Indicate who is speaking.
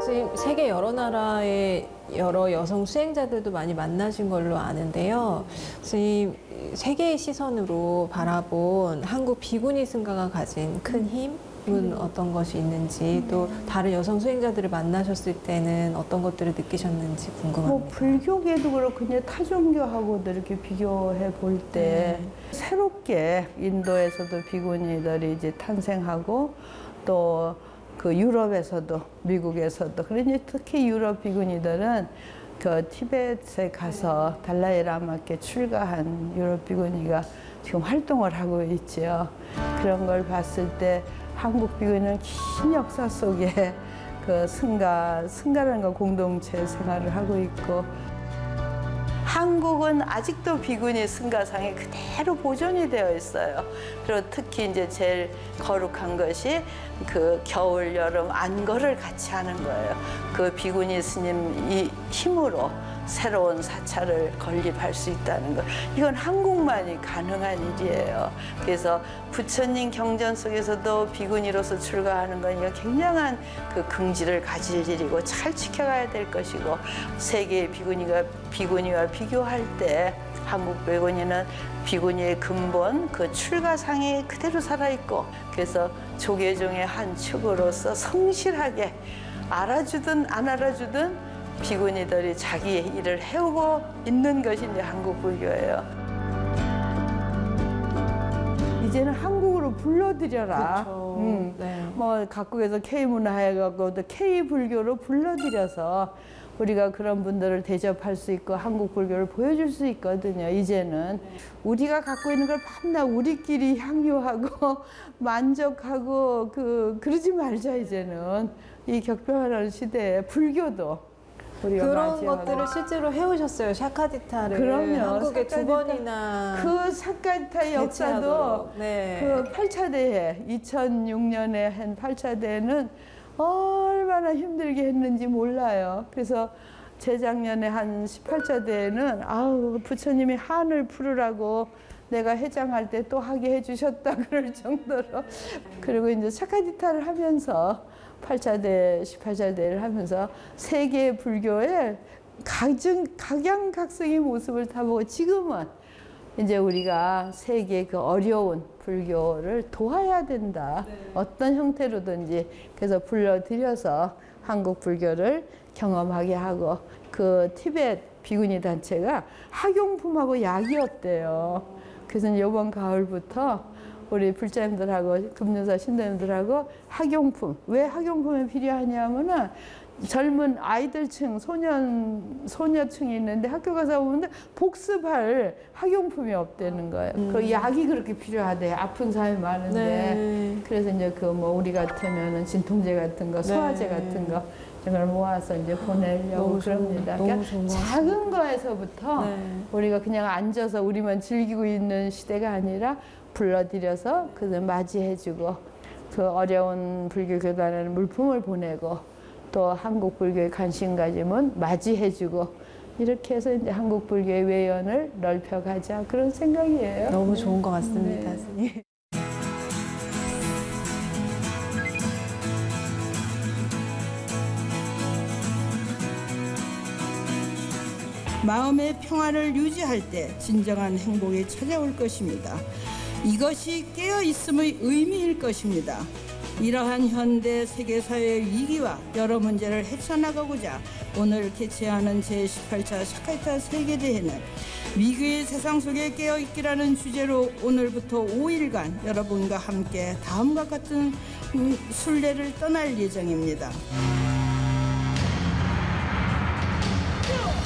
Speaker 1: 선생님, 세계 여러 나라의 여러 여성 수행자들도 많이 만나신 걸로 아는데요. 선생님, 세계의 시선으로 바라본 한국 비구니 승가가 가진 큰 힘은 어떤 것이 있는지, 또 다른 여성 수행자들을 만나셨을 때는 어떤 것들을 느끼셨는지 궁금합니다.
Speaker 2: 불교계도 그렇고 이제 타종교하고도 이렇게 비교해 볼 때 새롭게 인도에서도 비구니들이 이제 탄생하고 또 그 유럽에서도 미국에서도 그러니 특히 유럽 비구니들은 그 티베트에 가서 달라이라마께 출가한 유럽 비구니가 지금 활동을 하고 있죠. 그런 걸 봤을 때 한국 비구니는 긴 역사 속에 그 승가라는 거 공동체 생활을 하고 있고, 한국은 아직도 비구니 승가상이 그대로 보존이 되어 있어요. 그리고 특히 이제 제일 거룩한 것이 그 겨울, 여름 안거를 같이 하는 거예요. 그 비구니 스님이 힘으로 새로운 사찰을 건립할 수 있다는 것. 이건 한국만이 가능한 일이에요. 그래서 부처님 경전 속에서도 비구니로서 출가하는 건 이거 굉장한 그 긍지를 가질 일이고 잘 지켜가야 될 것이고, 세계의 비구니와 비교할 때 한국 비구니는 비구니의 근본 그 출가상이 그대로 살아있고, 그래서 조계종의 한 축으로서 성실하게 알아주든 안 알아주든 비구니들이 자기의 일을 해오고 있는 것이 이제 한국 불교예요. 이제는 한국으로 불러들여라.
Speaker 1: 그렇죠. 네.
Speaker 2: 뭐 각국에서 K문화에 갖고 또 K불교로 불러들여서 우리가 그런 분들을 대접할 수 있고 한국 불교를 보여줄 수 있거든요. 이제는 우리가 갖고 있는 걸 밤낮 우리끼리 향유하고 만족하고 그러지 말자. 이제는 이 격변하는 시대에 불교도
Speaker 1: 그런
Speaker 2: 맞이하고.
Speaker 1: 것들을 실제로 해오셨어요. 샤카디타를.
Speaker 2: 그럼요.
Speaker 1: 한국에
Speaker 2: 샤카디타.
Speaker 1: 2번이나
Speaker 2: 그 샤카디타 역사도
Speaker 1: 네.
Speaker 2: 그 8차 대회 2006년에 한 8차 대회는 얼마나 힘들게 했는지 몰라요. 그래서 재작년에 한 18차 대회는 아우 부처님이 한을 풀으라고 내가 회장할 때 또 하게 해주셨다 그럴 정도로. 그리고 이제 샤카디타를 하면서 8차 대회, 18차 대회를 하면서 세계 불교의 각양각색의 모습을 다 보고, 지금은 이제 우리가 세계 그 어려운 불교를 도와야 된다. 네. 어떤 형태로든지. 그래서 불러들여서 한국 불교를 경험하게 하고, 그 티베트 비구니 단체가 학용품하고 약이 없대요. 그래서 이번 가을부터 우리 불자님들하고 금륜사 신도님들하고 학용품, 왜 학용품이 필요하냐면은 젊은 아이들층, 소녀층이 있는데 학교 가서 보면 복습할 학용품이 없다는 거예요. 그 약이 그렇게 필요하대. 아픈 사람이 많은데.
Speaker 1: 네.
Speaker 2: 그래서 이제 그 뭐 우리 같으면은 진통제 같은 거, 소화제 같은 거 이런 걸 모아서 이제 보내려고 그럽니다. 그러니까 작은 거에서부터 우리가 그냥 앉아서 우리만 즐기고 있는 시대가 아니라 불러들여서 그들 맞이해주고, 그 어려운 불교 교단에 물품을 보내고, 또 한국 불교에 관심 가지면 맞이해주고, 이렇게 해서 이제 한국 불교의 외연을 넓혀가자, 그런 생각이에요.
Speaker 1: 너무 좋은 것 같습니다. 네.
Speaker 3: 마음의 평화를 유지할 때 진정한 행복이 찾아올 것입니다. 이것이 깨어있음의 의미일 것입니다. 이러한 현대 세계사회의 위기와 여러 문제를 헤쳐나가고자 오늘 개최하는 제18차 샤카디타 세계대회는 위기의 세상 속에 깨어있기라는 주제로 오늘부터 5일간 여러분과 함께 다음과 같은 순례를 떠날 예정입니다.